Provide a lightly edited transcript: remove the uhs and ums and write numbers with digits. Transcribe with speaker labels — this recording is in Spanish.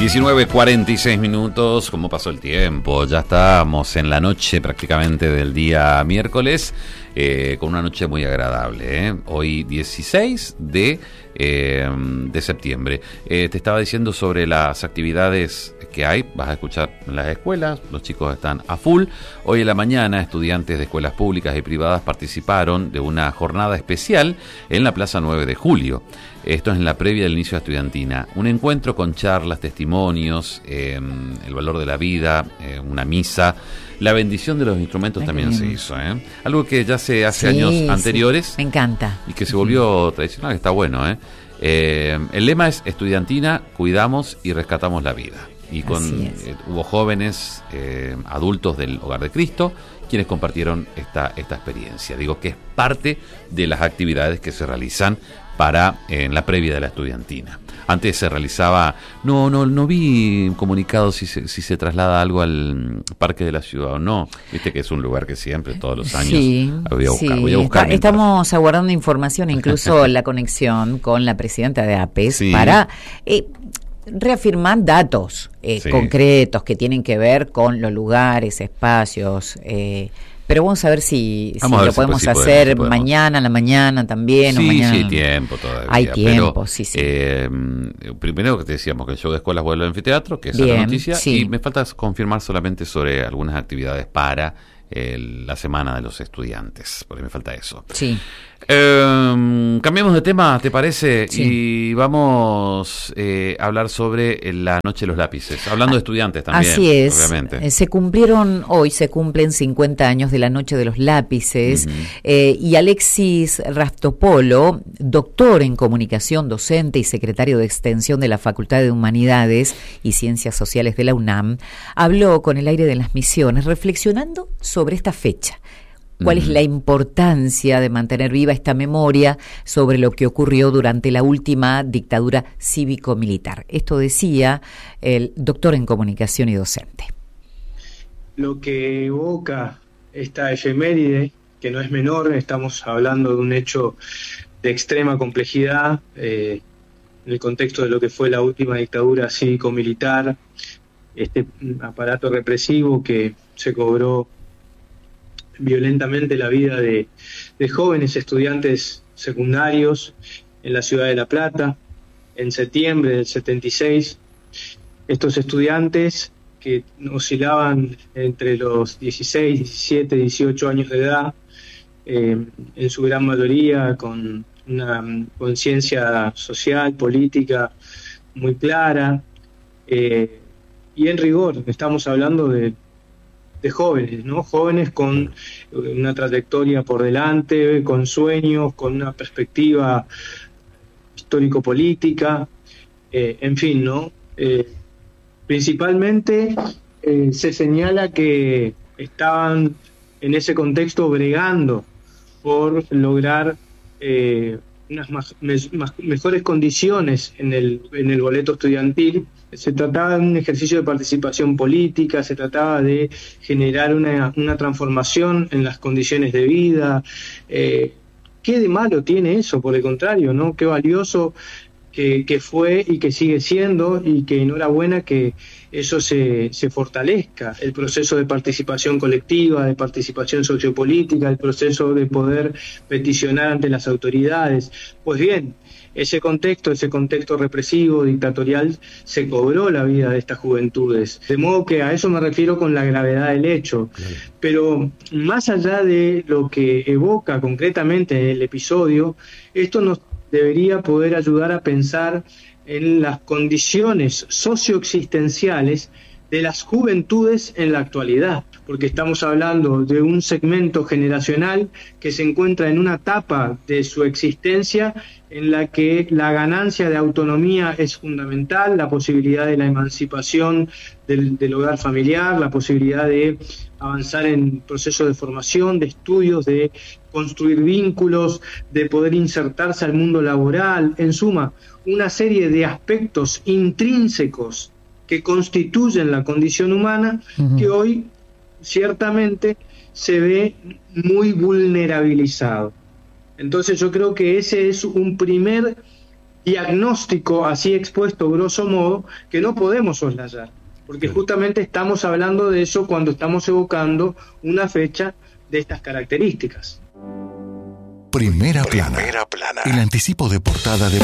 Speaker 1: 19:46, ¿cómo pasó el tiempo? Ya estamos en la noche prácticamente del día miércoles, con una noche muy agradable, ¿eh? Hoy 16 de septiembre. Te estaba diciendo sobre las actividades que hay, vas a escuchar en las escuelas, los chicos están a full. Hoy en la mañana, estudiantes de escuelas públicas y privadas participaron de una jornada especial en la Plaza 9 de Julio. Esto es en la previa del inicio de la estudiantina. Un encuentro con charlas, testimonios, el valor de la vida, una misa. La bendición de los instrumentos también se hizo, ¿eh? Algo que ya se hace años anteriores.
Speaker 2: Me encanta.
Speaker 1: Y que se volvió tradicional, está bueno, ¿eh? El lema es estudiantina, cuidamos y rescatamos la vida. Y hubo jóvenes, adultos del Hogar de Cristo, quienes compartieron esta experiencia. Digo que es parte de las actividades que se realizan en la previa de la estudiantina. Antes se realizaba, no vi comunicado si se traslada algo al Parque de la Ciudad o no. Viste que es un lugar que siempre, todos los años, voy a buscar.
Speaker 2: Estamos aguardando información, incluso la conexión con la presidenta de APES para reafirmar datos concretos que tienen que ver con los lugares, espacios, pero vamos a ver si lo podemos hacer mañana, a la mañana también.
Speaker 1: Sí,
Speaker 2: o mañana.
Speaker 1: Sí, hay tiempo todavía.
Speaker 2: Hay tiempo,
Speaker 1: pero,
Speaker 2: sí.
Speaker 1: Primero que te decíamos que el show de escuelas vuelve al anfiteatro, que es la noticia, y me falta confirmar solamente sobre algunas actividades para la semana de los estudiantes, porque me falta eso.
Speaker 2: Sí.
Speaker 1: Cambiemos de tema, ¿te parece?
Speaker 2: Sí.
Speaker 1: Y vamos a hablar sobre la Noche de los Lápices, hablando de estudiantes también.
Speaker 2: Así es,
Speaker 1: obviamente.
Speaker 2: Hoy se cumplen 50 años de la Noche de los Lápices, y Alexis Rastopolo, doctor en comunicación, docente y secretario de extensión de la Facultad de Humanidades y Ciencias Sociales de la UNAM, habló con el aire de las Misiones reflexionando sobre esta fecha. ¿Cuál es la importancia de mantener viva esta memoria sobre lo que ocurrió durante la última dictadura cívico-militar? Esto decía el doctor en comunicación y docente.
Speaker 3: Lo que evoca esta efeméride, que no es menor, estamos hablando de un hecho de extrema complejidad en el contexto de lo que fue la última dictadura cívico-militar, este aparato represivo que se cobró violentamente la vida de jóvenes estudiantes secundarios en la ciudad de La Plata en septiembre del 76. Estos estudiantes que oscilaban entre los 16, 17, 18 años de edad, en su gran mayoría con una conciencia social, política muy clara, y en rigor estamos hablando de jóvenes, ¿no? Jóvenes con una trayectoria por delante, con sueños, con una perspectiva histórico-política, en fin, ¿no? Principalmente se señala que estaban en ese contexto bregando por lograr unas mejores condiciones en el boleto estudiantil. Se trataba de un ejercicio de participación política, se trataba de generar una transformación en las condiciones de vida. ¿Qué de malo tiene eso? Por el contrario, ¿no? Qué valioso que fue y que sigue siendo, y que enhorabuena que eso se fortalezca, el proceso de participación colectiva, de participación sociopolítica, el proceso de poder peticionar ante las autoridades. Pues bien, ese contexto represivo, dictatorial, se cobró la vida de estas juventudes. De modo que a eso me refiero con la gravedad del hecho. Claro. Pero más allá de lo que evoca concretamente el episodio, esto nos debería poder ayudar a pensar en las condiciones socioexistenciales de las juventudes en la actualidad, porque estamos hablando de un segmento generacional que se encuentra en una etapa de su existencia en la que la ganancia de autonomía es fundamental, la posibilidad de la emancipación del hogar familiar, la posibilidad de avanzar en procesos de formación, de estudios, de construir vínculos, de poder insertarse al mundo laboral, en suma, una serie de aspectos intrínsecos que constituyen la condición humana, que hoy ciertamente se ve muy vulnerabilizado. Entonces yo creo que ese es un primer diagnóstico así expuesto grosso modo que no podemos soslayar, porque justamente estamos hablando de eso cuando estamos evocando una fecha de estas características.
Speaker 4: Primera plana. El anticipo de portada de